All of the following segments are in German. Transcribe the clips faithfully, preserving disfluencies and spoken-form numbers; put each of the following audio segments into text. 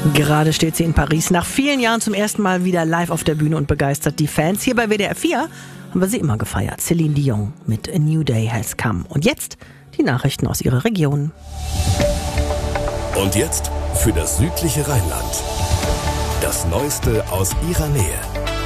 Gerade steht sie in Paris, nach vielen Jahren zum ersten Mal wieder live auf der Bühne und begeistert die Fans. Hier bei W D R vier haben wir sie immer gefeiert. Celine Dion mit A New Day Has Come. Und jetzt die Nachrichten aus ihrer Region. Und jetzt für das südliche Rheinland. Das Neueste aus ihrer Nähe.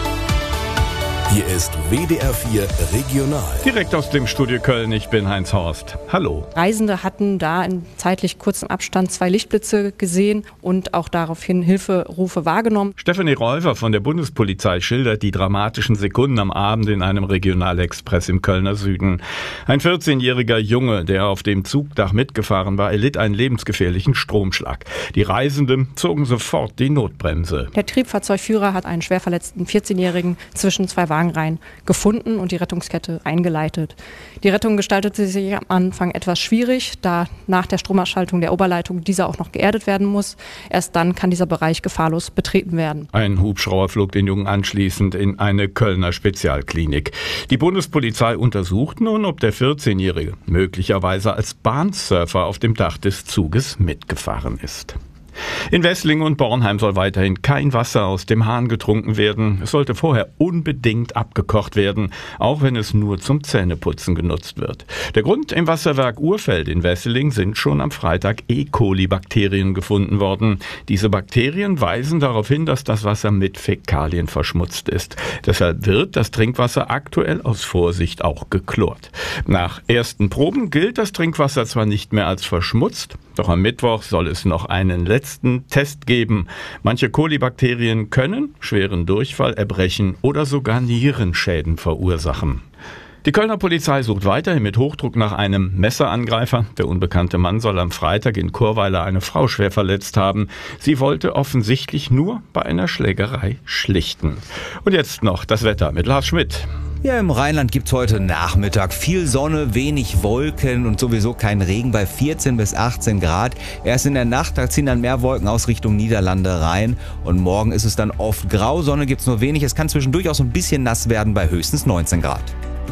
Hier ist W D R vier Regional. Direkt aus dem Studio Köln, ich bin Heinz Horst. Hallo. Reisende hatten da in zeitlich kurzem Abstand zwei Lichtblitze gesehen und auch daraufhin Hilferufe wahrgenommen. Stefanie Räufer von der Bundespolizei schildert die dramatischen Sekunden am Abend in einem Regionalexpress im Kölner Süden. Ein vierzehnjähriger Junge, der auf dem Zugdach mitgefahren war, erlitt einen lebensgefährlichen Stromschlag. Die Reisenden zogen sofort die Notbremse. Der Triebfahrzeugführer hat einen schwer verletzten vierzehnjährigen zwischen zwei Wagen rein gefunden und die Rettungskette eingeleitet. Die Rettung gestaltete sich am Anfang etwas schwierig, da nach der Stromausschaltung der Oberleitung dieser auch noch geerdet werden muss. Erst dann kann dieser Bereich gefahrlos betreten werden. Ein Hubschrauber flog den Jungen anschließend in eine Kölner Spezialklinik. Die Bundespolizei untersucht nun, ob der vierzehnjährige möglicherweise als Bahnsurfer auf dem Dach des Zuges mitgefahren ist. In Wesseling und Bornheim soll weiterhin kein Wasser aus dem Hahn getrunken werden. Es sollte vorher unbedingt abgekocht werden, auch wenn es nur zum Zähneputzen genutzt wird. Der Grund: im Wasserwerk Urfeld in Wesseling sind schon am Freitag E. coli-Bakterien gefunden worden. Diese Bakterien weisen darauf hin, dass das Wasser mit Fäkalien verschmutzt ist. Deshalb wird das Trinkwasser aktuell aus Vorsicht auch geklort. Nach ersten Proben gilt das Trinkwasser zwar nicht mehr als verschmutzt, doch am Mittwoch soll es noch einen letzten Test geben. Manche Kolibakterien können schweren Durchfall, Erbrechen oder sogar Nierenschäden verursachen. Die Kölner Polizei sucht weiterhin mit Hochdruck nach einem Messerangreifer. Der unbekannte Mann soll am Freitag in Chorweiler eine Frau schwer verletzt haben. Sie wollte offensichtlich nur bei einer Schlägerei schlichten. Und jetzt noch das Wetter mit Lars Schmidt. Ja, im Rheinland gibt's heute Nachmittag viel Sonne, wenig Wolken und sowieso kein Regen bei vierzehn bis achtzehn Grad. Erst in der Nacht, da ziehen dann mehr Wolken aus Richtung Niederlande rein. Und morgen ist es dann oft grau, Sonne gibt's nur wenig. Es kann zwischendurch auch so ein bisschen nass werden bei höchstens neunzehn Grad.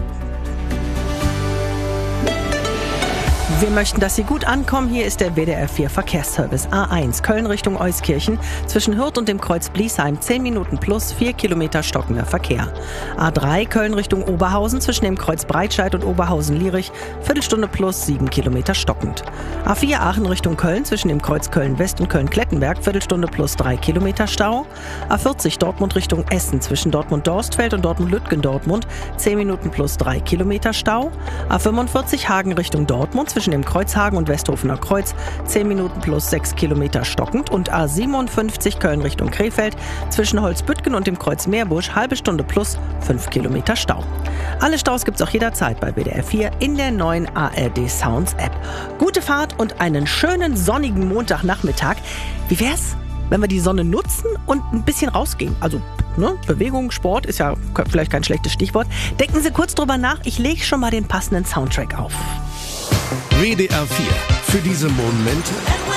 Wir möchten, dass Sie gut ankommen. Hier ist der W D R vier Verkehrsservice. A eins, Köln Richtung Euskirchen, zwischen Hürth und dem Kreuz Bliesheim, zehn Minuten plus, vier Kilometer stockender Verkehr. A drei, Köln Richtung Oberhausen, zwischen dem Kreuz Breitscheid und Oberhausen-Lierich, Viertelstunde plus, sieben Kilometer stockend. A vier, Aachen Richtung Köln, zwischen dem Kreuz Köln-West und Köln-Klettenberg, Viertelstunde plus, drei Kilometer Stau. A vierzig, Dortmund Richtung Essen, zwischen Dortmund-Dorstfeld und Dortmund-Lütgendortmund, zehn Minuten plus, drei Kilometer Stau. A fünfundvierzig, Hagen Richtung Dortmund, zwischen dem Kreuzhagen und Westhofener Kreuz, zehn Minuten plus sechs Kilometer stockend. Und A siebenundfünfzig, Köln Richtung Krefeld, zwischen Holzbüttgen und dem Kreuz Meerbusch, halbe Stunde plus fünf Kilometer Stau. Alle Staus gibt's auch jederzeit bei W D R vier in der neuen A R D Sounds App. Gute Fahrt und einen schönen sonnigen Montagnachmittag. Wie wär's, wenn wir die Sonne nutzen und ein bisschen rausgehen? Also, ne, Bewegung, Sport ist ja vielleicht kein schlechtes Stichwort. Denken Sie kurz drüber nach, ich lege schon mal den passenden Soundtrack auf. W D R vier. Für diese Momente,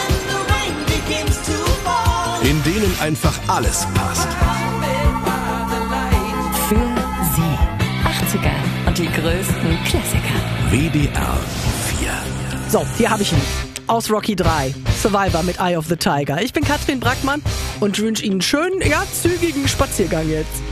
in denen einfach alles passt. Für Sie. achtziger und die größten Klassiker. W D R vier. So, hier habe ich ihn. Aus Rocky drei. Survivor mit Eye of the Tiger. Ich bin Katrin Brackmann und wünsche Ihnen einen schönen, ja, zügigen Spaziergang jetzt.